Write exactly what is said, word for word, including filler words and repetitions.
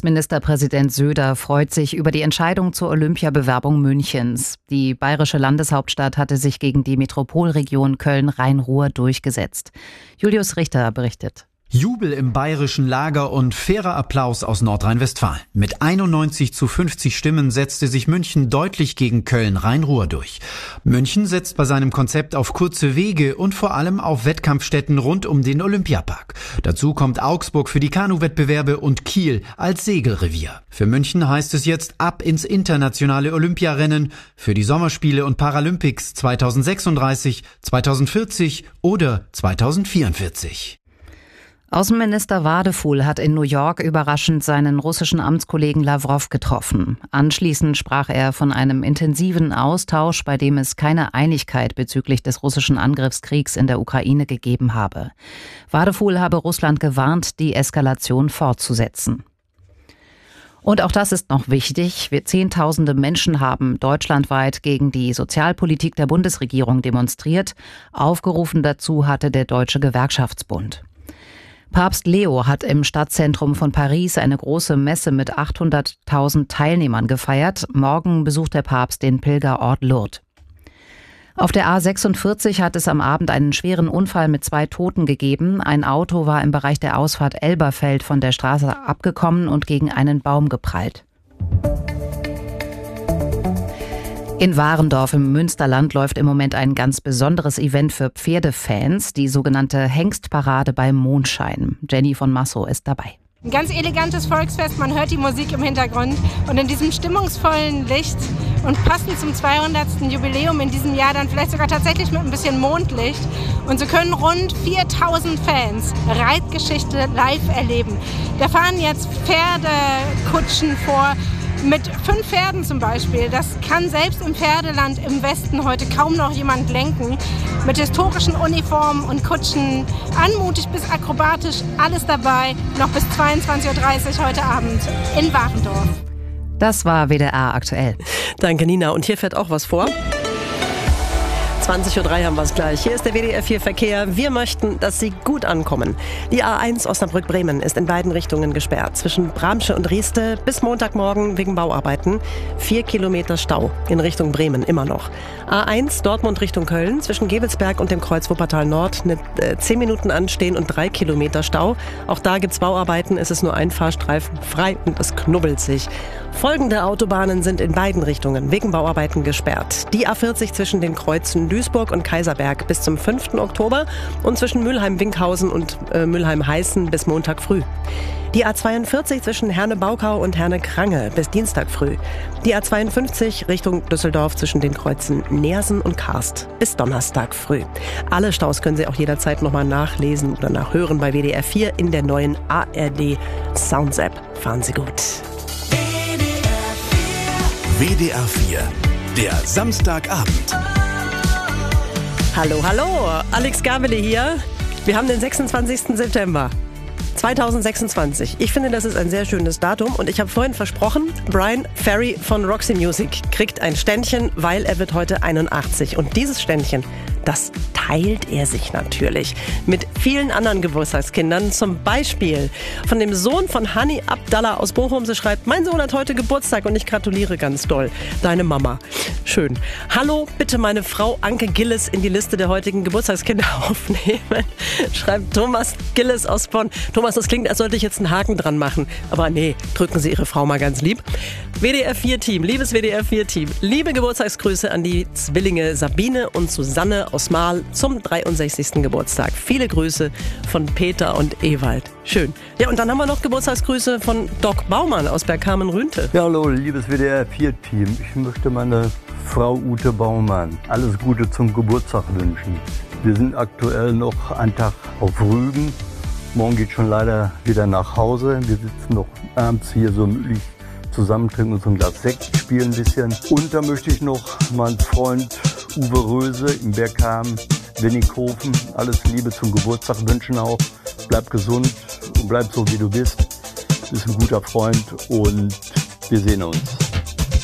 Bundesministerpräsident Söder freut sich über die Entscheidung zur Olympiabewerbung Münchens. Die bayerische Landeshauptstadt hatte sich gegen die Metropolregion Köln-Rhein-Ruhr durchgesetzt. Julius Richter berichtet. Jubel im bayerischen Lager und fairer Applaus aus Nordrhein-Westfalen. Mit einundneunzig zu fünfzig Stimmen setzte sich München deutlich gegen Köln-Rhein-Ruhr durch. München setzt bei seinem Konzept auf kurze Wege und vor allem auf Wettkampfstätten rund um den Olympiapark. Dazu kommt Augsburg für die Kanuwettbewerbe und Kiel als Segelrevier. Für München heißt es jetzt ab ins internationale Olympiarennen für die Sommerspiele und Paralympics zweitausendsechsunddreißig, zweitausendvierzig oder zweitausendvierundvierzig. Außenminister Wadefuhl hat in New York überraschend seinen russischen Amtskollegen Lawrow getroffen. Anschließend sprach er von einem intensiven Austausch, bei dem es keine Einigkeit bezüglich des russischen Angriffskriegs in der Ukraine gegeben habe. Wadefuhl habe Russland gewarnt, die Eskalation fortzusetzen. Und auch das ist noch wichtig. Wir Zehntausende Menschen haben deutschlandweit gegen die Sozialpolitik der Bundesregierung demonstriert. Aufgerufen dazu hatte der Deutsche Gewerkschaftsbund. Papst Leo hat im Stadtzentrum von Paris eine große Messe mit achthunderttausend Teilnehmern gefeiert. Morgen besucht der Papst den Pilgerort Lourdes. Auf der A sechsundvierzig hat es am Abend einen schweren Unfall mit zwei Toten gegeben. Ein Auto war im Bereich der Ausfahrt Elberfeld von der Straße abgekommen und gegen einen Baum geprallt. In Warendorf im Münsterland läuft im Moment ein ganz besonderes Event für Pferdefans, die sogenannte Hengstparade bei Mondschein. Jenny von Massow ist dabei. Ein ganz elegantes Volksfest, man hört die Musik im Hintergrund und in diesem stimmungsvollen Licht und passend zum zweihundertsten Jubiläum in diesem Jahr dann vielleicht sogar tatsächlich mit ein bisschen Mondlicht. Und so können rund viertausend Fans Reitgeschichte live erleben. Da fahren jetzt Pferdekutschen vor, mit fünf Pferden zum Beispiel. Das kann selbst im Pferdeland im Westen heute kaum noch jemand lenken. Mit historischen Uniformen und Kutschen, anmutig bis akrobatisch, alles dabei. Noch bis zweiundzwanzig Uhr dreißig heute Abend in Warendorf. Das war W D R aktuell. Danke, Nina. Und hier fährt auch was vor. zwanzig Uhr drei haben wir es gleich. Hier ist der W D R vier Verkehr. Wir möchten, dass Sie gut ankommen. Die A eins Osnabrück-Bremen ist in beiden Richtungen gesperrt. Zwischen Bramsche und Rieste bis Montagmorgen wegen Bauarbeiten. Vier Kilometer Stau in Richtung Bremen immer noch. A eins Dortmund Richtung Köln zwischen Gevelsberg und dem Kreuz Wuppertal Nord. Eine, äh, zehn Minuten anstehen und drei Kilometer Stau. Auch da gibt's Bauarbeiten. Es ist nur ein Fahrstreifen frei und es knubbelt sich. Folgende Autobahnen sind in beiden Richtungen wegen Bauarbeiten gesperrt. Die A vierzig zwischen den Kreuzen Duisburg und Kaiserberg bis zum fünften Oktober und zwischen Mülheim-Winkhausen und äh, Mülheim-Heißen bis Montag früh. Die A zweiundvierzig zwischen Herne-Baukau und Herne-Krange bis Dienstag früh. Die A zweiundfünfzig Richtung Düsseldorf zwischen den Kreuzen Neersen und Karst bis Donnerstag früh. Alle Staus können Sie auch jederzeit nochmal nachlesen oder nachhören bei W D R vier in der neuen A R D Sounds App. Fahren Sie gut. W D R vier, der Samstagabend. Hallo, hallo, Alex Gabele hier. Wir haben den sechsundzwanzigsten September zweitausendsechsundzwanzig. Ich finde, das ist ein sehr schönes Datum und ich habe vorhin versprochen, Brian Ferry von Roxy Music kriegt ein Ständchen, weil er wird heute einundachtzig. Und dieses Ständchen, das teilt er sich natürlich mit vielen anderen Geburtstagskindern. Zum Beispiel von dem Sohn von Hani Abdallah aus Bochum. Sie schreibt, mein Sohn hat heute Geburtstag und ich gratuliere ganz doll. Deine Mama. Schön. Hallo, bitte meine Frau Anke Gilles in die Liste der heutigen Geburtstagskinder aufnehmen. Schreibt Thomas Gilles aus Bonn. Thomas, das klingt, als sollte ich jetzt einen Haken dran machen. Aber nee, drücken Sie Ihre Frau mal ganz lieb. W D R vier Team, liebes W D R vier Team, liebe Geburtstagsgrüße an die Zwillinge Sabine und Susanne aus Marl zum dreiundsechzigsten Geburtstag. Viele Grüße von Peter und Ewald. Schön. Ja, und dann haben wir noch Geburtstagsgrüße von Doc Baumann aus Bergkamen-Rühnte. Ja, hallo, liebes W D R vier Team. Ich möchte meine Frau Ute Baumann alles Gute zum Geburtstag wünschen. Wir sind aktuell noch einen Tag auf Rügen. Morgen geht schon leider wieder nach Hause. Wir sitzen noch abends hier so gemütlich zusammen, trinken uns ein Glas Sekt, spielen ein bisschen. Und da möchte ich noch meinen Freund Uwe Röse im Bergkamen, Winnighofen, alles Liebe zum Geburtstag wünschen auch. Bleib gesund und bleib so, wie du bist. Du bist ein guter Freund und wir sehen uns.